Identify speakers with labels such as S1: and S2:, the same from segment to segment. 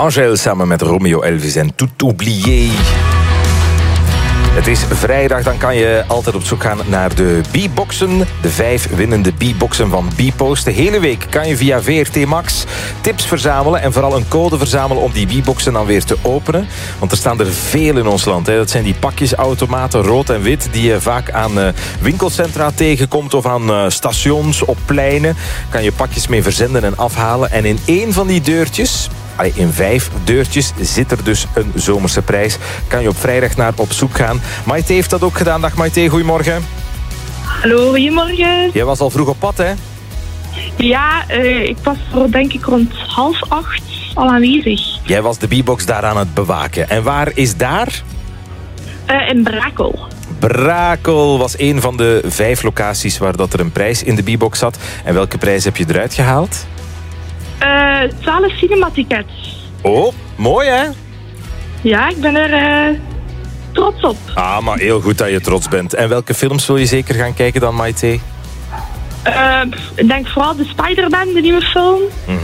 S1: Angèle samen met Romeo Elvis en Tout oublié. Het is vrijdag, dan kan je altijd op zoek gaan naar de B-boxen. De 5 winnende B-boxen van B-Post. De hele week kan je via VRT Max tips verzamelen en vooral een code verzamelen om die B-boxen dan weer te openen. Want er staan er veel in ons land. Hè. Dat zijn die pakjesautomaten, rood en wit, die je vaak aan winkelcentra tegenkomt of aan stations, op pleinen. Kan je pakjes mee verzenden en afhalen. En in één van die deurtjes, in 5 deurtjes, zit er dus een zomerse prijs. Kan je op vrijdag naar op zoek gaan. Maite heeft dat ook gedaan. Dag Maite, goedemorgen.
S2: Hallo, goedemorgen.
S1: Jij was al vroeg op pad, hè?
S2: Ja, ik was er denk ik rond 7:30 al aanwezig.
S1: Jij was de B-box daar aan het bewaken. En waar is daar?
S2: In Brakel.
S1: Brakel was een van de 5 locaties waar dat er een prijs in de B-box zat. En welke prijs heb je eruit gehaald?
S2: 12 cinematickets.
S1: Oh, mooi hè?
S2: Ja, ik ben er trots op.
S1: Ah, maar heel goed dat je trots bent. En welke films wil je zeker gaan kijken dan, Maite?
S2: Ik denk vooral de Spider-Man, de nieuwe film.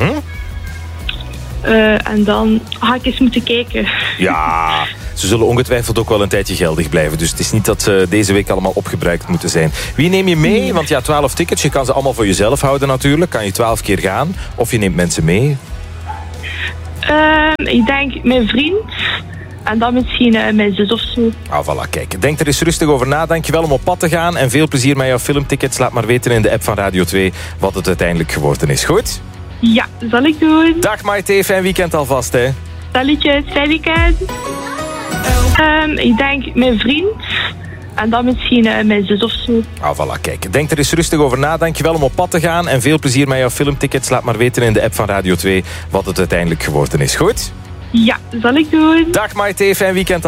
S2: En dan ga ik eens moeten kijken.
S1: Ja, ze zullen ongetwijfeld ook wel een tijdje geldig blijven. Dus het is niet dat ze deze week allemaal opgebruikt moeten zijn. Wie neem je mee? Want ja, 12 tickets. Je kan ze allemaal voor jezelf houden natuurlijk. Kan je 12 keer gaan. Of je neemt mensen mee.
S2: Ik denk mijn vriend. En dan misschien mijn zus of zo.
S1: Ah, voilà, kijk. Denk er eens rustig over na. Dankjewel om op pad te gaan. En veel plezier met jouw filmtickets. Laat maar weten in de app van Radio 2 wat het uiteindelijk geworden is. Goed?
S2: Ja, zal ik doen.
S1: Dag Maite, fijn weekend alvast, hè.
S2: Salutjes, fijn weekend. Ik denk mijn vriend. En dan misschien mijn zus of zo.
S1: Ah, voilà, kijk. Denk er eens rustig over na. Dankjewel om op pad te gaan. En veel plezier met jouw filmtickets. Laat maar weten in de app van Radio 2 wat het uiteindelijk geworden is. Goed?
S2: Ja, zal ik doen.
S1: Dag Maite, fijn weekend.